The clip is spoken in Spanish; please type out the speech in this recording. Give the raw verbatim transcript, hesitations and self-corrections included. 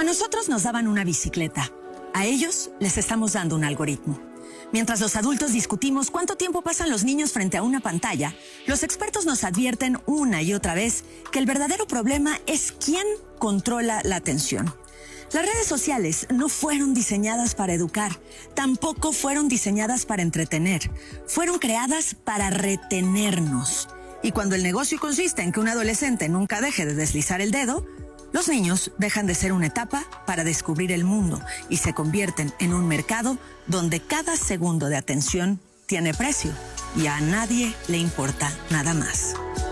A nosotros nos daban una bicicleta. A ellos les estamos dando un algoritmo. Mientras los adultos discutimos cuánto tiempo pasan los niños frente a una pantalla, los expertos nos advierten una y otra vez que el verdadero problema es quién controla la atención. Las redes sociales no fueron diseñadas para educar, tampoco fueron diseñadas para entretener, fueron creadas para retenernos. Y cuando el negocio consiste en que un adolescente nunca deje de deslizar el dedo, los niños dejan de ser una etapa para descubrir el mundo y se convierten en un mercado donde cada segundo de atención tiene precio y a nadie le importa nada más.